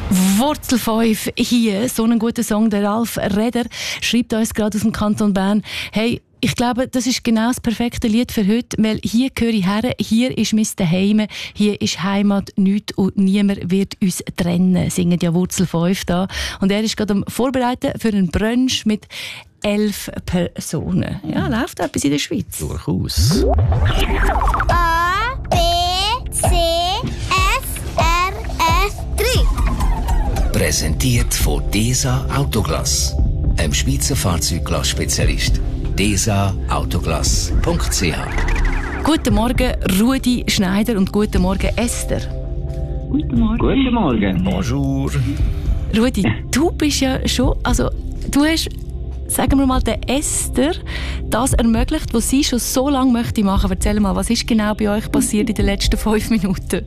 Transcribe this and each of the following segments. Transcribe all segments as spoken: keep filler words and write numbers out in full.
Wurzel fünf hier, so ein guter Song. Der Ralf Reder schreibt uns gerade aus dem Kanton Bern: Hey, ich glaube, das ist genau das perfekte Lied für heute, weil hier gehöre ich her, hier ist mein Zuhause, hier ist Heimat, nichts und niemand wird uns trennen, singen ja Wurzel fünf da. Und er ist gerade am Vorbereiten für einen Brunch mit elf Personen. Ja, läuft etwas in der Schweiz. Durchaus. A, B, C, F, R, S, drei. Präsentiert von DESA Autoglass, einem Schweizer Fahrzeugglass-Spezialist. desa autoglass punkt c h. Guten Morgen, Rudi Schneider, und guten Morgen, Esther. Guten Morgen. Guten Morgen. Bonjour. Rudi, du bist ja schon, also du hast, sagen wir mal, der Esther das ermöglicht, was sie schon so lange möchte machen. Erzähl mal, was ist genau bei euch passiert in den letzten fünf Minuten?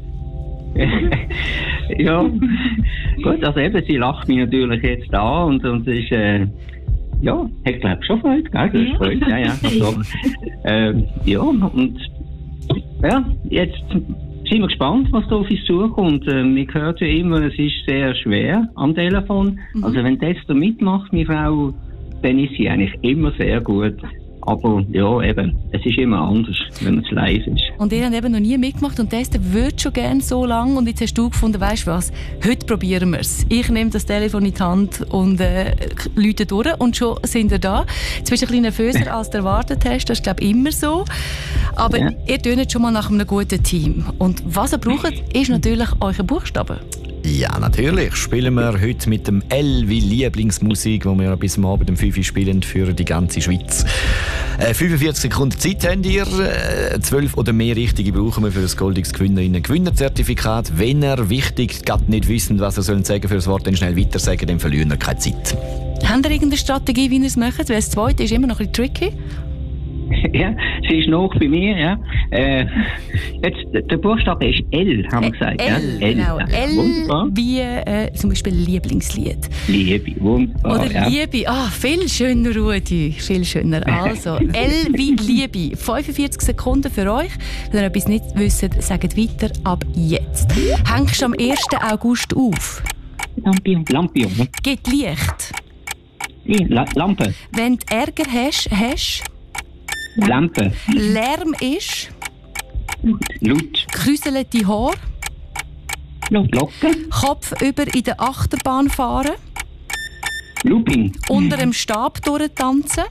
Ja, gut, also eben, sie lacht mich natürlich jetzt an und, und ist, äh, ja, hat glaube ich schon Freude, gell? Das ist Freude, ja, ja. Also, äh, ja, und ja, jetzt sind wir gespannt, was da auf uns zukommt. Äh, man hört ja immer, es ist sehr schwer am Telefon. Mhm. Also wenn das da mitmacht, meine Frau, dann ist sie eigentlich immer sehr gut. Aber ja, eben, es ist immer anders, wenn man zu leise ist. Und ihr habt eben noch nie mitgemacht und Esther würde schon gerne so lange. Und jetzt hast du gefunden, weisst du was, heute probieren wir es. Ich nehme das Telefon in die Hand und äh, läute durch und schon sind wir da. Jetzt bist du ein bisschen nervöser, als du erwartet hast. Das ist, glaube ich, immer so. Aber ja, ihr tönt schon mal nach einem guten Team. Und was ihr braucht, ist natürlich eure Buchstaben. Ja, natürlich. Spielen wir heute mit dem L wie Lieblingsmusik, wo wir bis am Abend um fünf Uhr spielen für die ganze Schweiz. Äh, fünfundvierzig Sekunden Zeit habt ihr. Äh, zwölf oder mehr Richtige brauchen wir für das goldiges Gewinnerinnen-Gewinnerzertifikat. Wenn ihr wichtig gerade nicht wissen, was ihr sollen sagen für das Wort, dann schnell weiter sagen, dann verlieren wir keine Zeit. Habt ihr irgendeine Strategie, wie ihr es macht? Weil das zweite ist immer noch ein bisschen tricky. Ja, sie ist noch bei mir, ja. Äh, jetzt, der Buchstabe ist L, haben wir gesagt. L, ja? L, genau. ja. L Wunderbar. wie äh, zum Beispiel Lieblingslied. Liebe, wunderbar. Oder ja. Liebe, ah, viel schöner, Rudi, viel schöner. Also, L wie Liebe. fünfundvierzig Sekunden für euch. Wenn ihr etwas nicht wisst, sagt weiter ab jetzt. Hängst du am ersten August auf? Lampion. Lampion. Ne? Geht Licht? La Lampe. Wenn du Ärger hast, hast Lampe. Lärm ist? Laut. Kräuselte Haare? Glocke. Kopf über in der Achterbahn fahren? Looping. Unter dem Stab durchtanzen?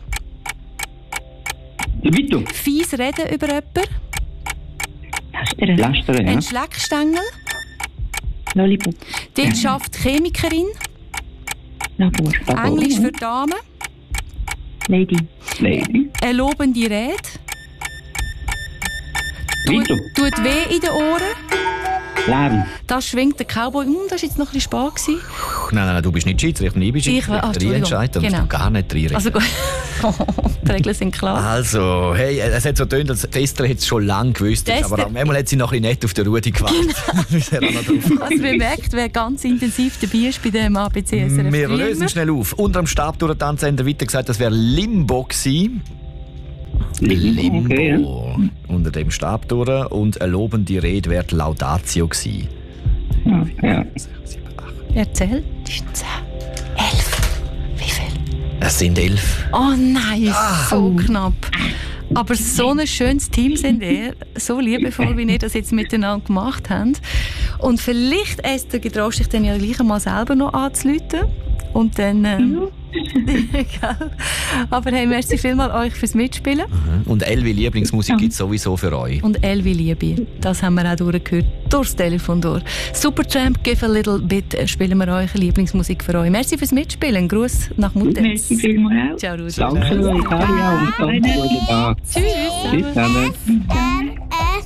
Vito. Fies reden über jemanden? Lästern. Lästern, ja. Ein Schleckstängel? Lollipop. Dort schafft Chemikerin? Labor. Englisch für Damen? Lady. Lady. Eine lobende Rede? Tut, Vito. tut weh in den Ohren? Lärm. Da schwingt der Cowboy. Hm, das war jetzt noch ein bisschen spät. Nein, nein, du bist nicht Schiedsrichter, ich bin Ich, Schiedsrichter. ah, Ich Entschuldigung. entscheide, da musst Genau. du gar nicht reinreden. Also gut. Die Regeln sind klar. Also, hey, es hat so getönt, als Esther hätte es schon lange gewusst, Esther- aber einmal hat sie noch ein bisschen nett auf den Rudi gewartet. Genau. Also man merkt, wer ganz intensiv dabei ist bei dem A B C S R F. Wir lösen schnell auf. Unter dem Stab durch den Tanz haben wir weiter gesagt, das wäre Limbo gewesen. Limbo. Okay, ja. Unter dem Stab durch. Und eine lobende Rede wäre die Laudatio gewesen. Ja, ja. Erzähl. Das sind zehn. Elf. Wie viel? Es sind elf. Oh nein, so knapp. Aber so ein schönes Team sind ihr, so liebevoll, wie ihr das jetzt miteinander gemacht habt. Und vielleicht, Esther, getraust dich dann ja gleich einmal selber noch anzurufen. Und dann... Ähm, aber hey, merci vielmals euch fürs Mitspielen. Und Elvi Lieblingsmusik gibt es sowieso für euch. Und Elvi Liebe, das haben wir auch durchgehört, durchs Telefon durch. Supertramp, Give a Little Bit, spielen wir eure Lieblingsmusik für euch. Merci fürs Mitspielen. Gruß nach Muttenz. Merci vielmals. Ciao, Rudi. Danke, Italia, und danke für den Tag. Tschüss. Tschüss zusammen.